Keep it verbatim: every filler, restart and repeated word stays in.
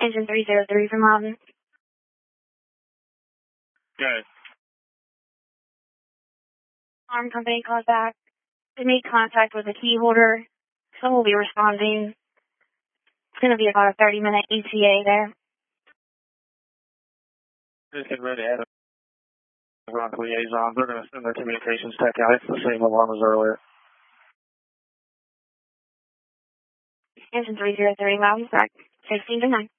Engine three zero three from Loudon. Good. Alarm company calls back. They made contact with the key holder. Someone will be responding. It's going to be about a thirty minute E T A there. Just get ready to add a ground liaison. They're going to send their communications tech out. It's the same alarm as earlier. Engine three zero three, Loudon, back. sixteen to nine.